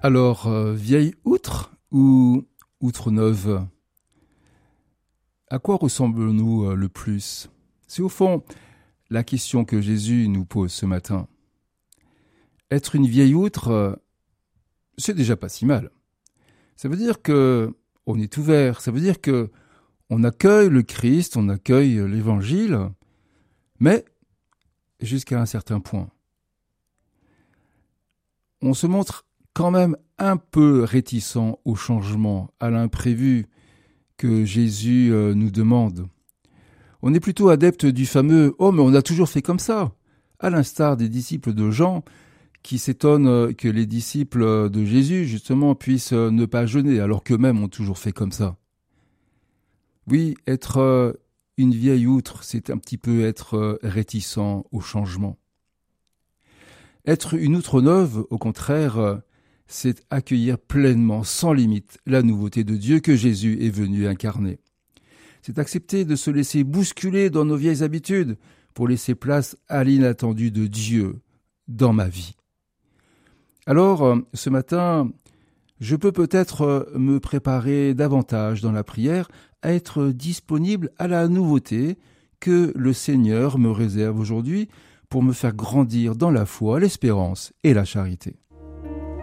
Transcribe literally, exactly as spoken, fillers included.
Alors, euh, vieille outre ou outre neuve? À quoi ressemblons-nous euh, le plus? C'est au fond la question que Jésus nous pose ce matin. Être une vieille outre, euh, c'est déjà pas si mal. Ça veut dire que on est ouvert, ça veut dire que on accueille le Christ, on accueille l'Évangile, mais jusqu'à un certain point. On se montre quand même un peu réticent au changement, à l'imprévu que Jésus nous demande. On est plutôt adepte du fameux « Oh, mais on a toujours fait comme ça », à l'instar des disciples de Jean qui s'étonnent que les disciples de Jésus, justement, puissent ne pas jeûner, alors qu'eux-mêmes ont toujours fait comme ça. Oui, être une vieille outre, c'est un petit peu être réticent au changement. Être une outre neuve, au contraire, c'est accueillir pleinement, sans limite, la nouveauté de Dieu que Jésus est venu incarner. C'est accepter de se laisser bousculer dans nos vieilles habitudes pour laisser place à l'inattendu de Dieu dans ma vie. Alors, ce matin, je peux peut-être me préparer davantage dans la prière à être disponible à la nouveauté que le Seigneur me réserve aujourd'hui pour me faire grandir dans la foi, l'espérance et la charité.